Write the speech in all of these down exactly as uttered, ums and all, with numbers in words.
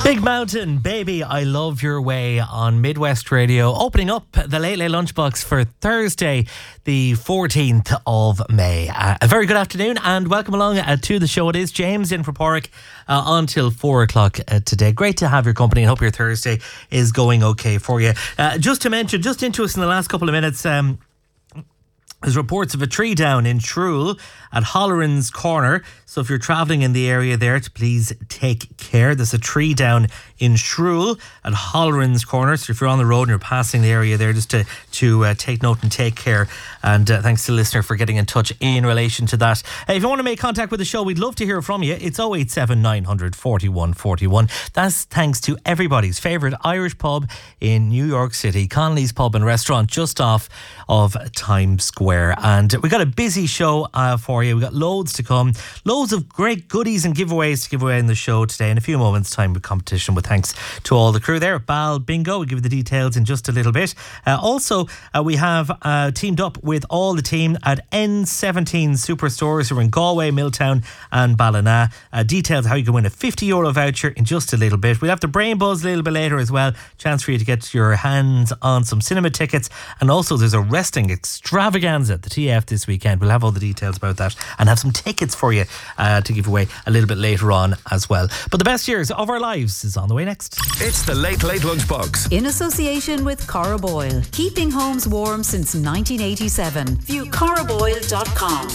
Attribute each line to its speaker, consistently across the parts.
Speaker 1: Big Mountain, Baby, I Love Your Way on Midwest Radio, opening up the Late Late Lunchbox for Thursday, the fourteenth of May. Uh, a very good afternoon and welcome along uh, to the show. It is James in for Porrick uh, until four o'clock uh, today. Great to have your company and hope your Thursday is going okay for you. Uh, just to mention, just into us in the last couple of minutes, um, there's reports of a tree down in Shrule at Holleran's Corner. So if you're travelling in the area there, to please take care. There's a tree down in Shrule at Holleran's Corner. So if you're on the road and you're passing the area there, just to, to uh, take note and take care. And uh, thanks to the listener for getting in touch in relation to that. Uh, if you want to make contact with the show, we'd love to hear from you. It's oh eight seven, nine hundred, forty-one forty-one. That's thanks to everybody's favourite Irish pub in New York City, Connolly's Pub and Restaurant, just off of Times Square. And we got a busy show uh, for you. We got loads to come, loads of great goodies and giveaways to give away in the show today. In a few moments' time with competition, with thanks to all the crew there. Bal Bingo, we'll give you the details in just a little bit. Uh, also, uh, we have uh, teamed up with all the team at N seventeen Superstores who are in Galway, Milltown and Ballina. Uh, details how you can win a fifty euro voucher in just a little bit. We'll have the Brain Buzz a little bit later as well. Chance for you to get your hands on some cinema tickets. And also there's a wrestling extravaganza at the T F this weekend. We'll have all the details about that and have some tickets for you uh, to give away a little bit later on as well. But the best years of our lives is on the way next.
Speaker 2: It's the Late Late Lunchbox
Speaker 3: in association with Cora Boyle, keeping homes warm since nineteen eighty-seven. View cora boyle dot com.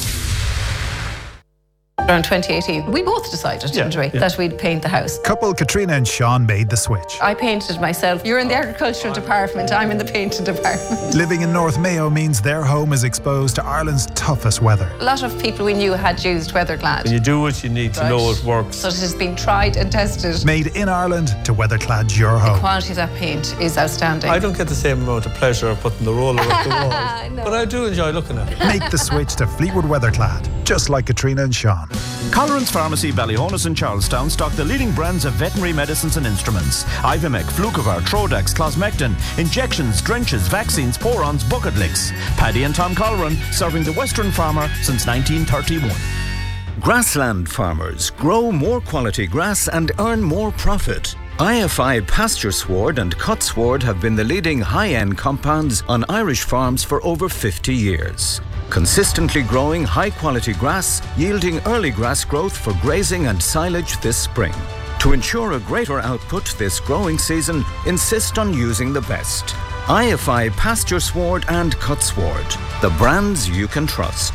Speaker 4: Around twenty eighteen, we both decided,
Speaker 5: yeah,
Speaker 4: didn't we,
Speaker 5: yeah.
Speaker 4: that we'd paint the house.
Speaker 5: Couple Katrina and Sean made the switch.
Speaker 4: I painted myself. You're in the agricultural department, I'm in the painting department.
Speaker 5: Living in North Mayo means their home is exposed to Ireland's toughest weather.
Speaker 4: A lot of people we knew had used Weatherclad.
Speaker 6: When you do it, you need to
Speaker 4: right.
Speaker 6: know it works.
Speaker 4: So it has been tried and tested.
Speaker 5: Made in Ireland to Weatherclad your home.
Speaker 4: The quality of that paint is outstanding.
Speaker 6: I don't get the same amount of pleasure of putting the roller up the wall,
Speaker 4: no.
Speaker 6: but I do enjoy looking at it.
Speaker 5: Make the switch to Fleetwood Weatherclad, just like Katrina and Sean.
Speaker 7: Colleran's Pharmacy, Ballyhonus and Charlestown stock the leading brands of veterinary medicines and instruments. Ivimec, Flucovar, Trodax, Closmectin, injections, drenches, vaccines, porons, bucket licks. Paddy and Tom Colleran, serving the Western farmer since nineteen thirty-one.
Speaker 2: Grassland farmers grow more quality grass and earn more profit. I F I Pasture Sward and Cut Sward have been the leading high-end compounds on Irish farms for over fifty years. Consistently growing high-quality grass, yielding early grass growth for grazing and silage this spring. To ensure a greater output this growing season, insist on using the best. I F I Pasture Sward and Cut Sward, the brands you can trust.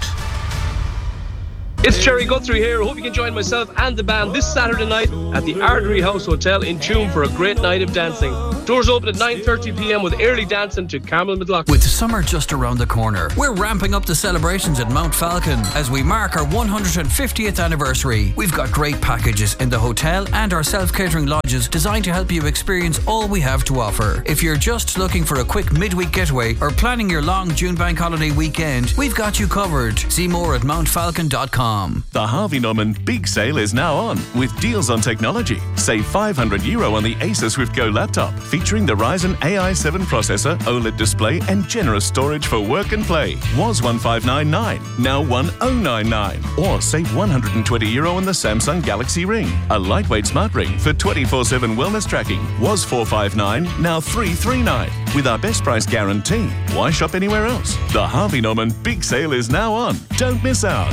Speaker 8: It's Jerry Guthrie here. I hope you can join myself and the band this Saturday night at the Artery House Hotel in Tuam for a great night of dancing. Doors open at nine thirty p m with early dancing to Carmel Midlock.
Speaker 9: With summer just around the corner, we're ramping up the celebrations at Mount Falcon as we mark our one hundred fiftieth anniversary. We've got great packages in the hotel and our self-catering lodges designed to help you experience all we have to offer. If you're just looking for a quick midweek getaway or planning your long June bank holiday weekend, we've got you covered. See more at mount falcon dot com.
Speaker 10: The Harvey Norman Big Sale is now on with deals on technology. Save five hundred euro on the Acer Swift Go laptop featuring the Ryzen A I seven processor, OLED display and generous storage for work and play. Was one five nine nine, now one thousand ninety-nine. Or save one hundred twenty euro on the Samsung Galaxy Ring. A lightweight smart ring for twenty-four seven wellness tracking. Was four five nine, now three three nine. With our best price guarantee. Why shop anywhere else? The Harvey Norman Big Sale is now on. Don't miss out.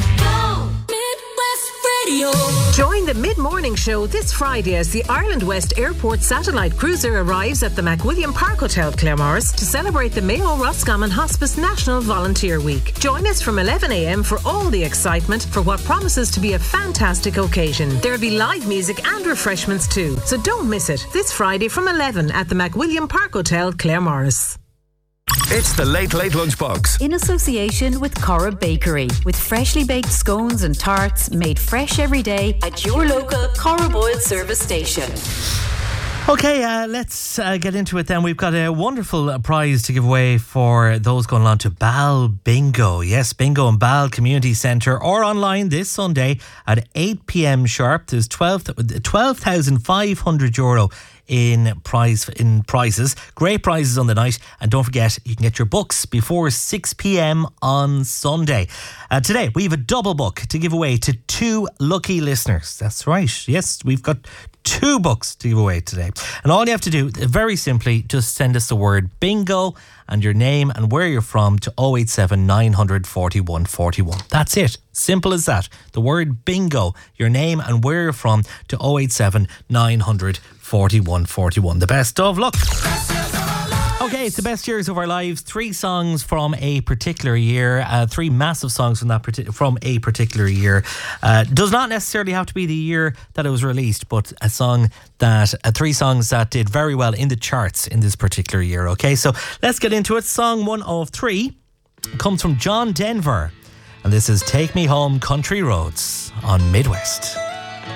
Speaker 11: Join the mid-morning show this Friday as the Ireland West Airport satellite cruiser arrives at the McWilliam Park Hotel, Claremorris, to celebrate the Mayo Roscommon Hospice National Volunteer Week. Join us from eleven a m for all the excitement for what promises to be a fantastic occasion. There'll be live music and refreshments too, so don't miss it. This Friday from eleven at the McWilliam Park Hotel, Claremorris.
Speaker 2: It's the Late Late Lunchbox
Speaker 3: in association with Cora Bakery, with freshly baked scones and tarts made fresh every day at your local Cora Boyle service station.
Speaker 1: Okay, uh, let's uh, get into it then. We've got a wonderful uh, prize to give away for those going on to Bal Bingo. Yes, Bingo in Bal Community Centre or online this Sunday at eight p m sharp. There's twelve thousand five hundred euro in prize in prizes. Great prizes on the night. And don't forget, you can get your books before six p.m. on Sunday. Uh, today, we have a double book to give away to two lucky listeners. That's right. Yes, we've got two books to give away today. And all you have to do, very simply, just send us the word bingo and your name and where you're from to oh eight seven, nine four one, four one. That's it. Simple as that. The word bingo, your name and where you're from to oh eight seven, nine four one, four one. The best of luck. Okay, it's the best years of our lives. Three songs from a particular year. Uh, three massive songs from that parti- from a particular year. Uh, does not necessarily have to be the year that it was released, but a song that uh, three songs that did very well in the charts in this particular year. Okay, so let's get into it. Song one of three comes from John Denver, and this is "Take Me Home, Country Roads" on Midwest.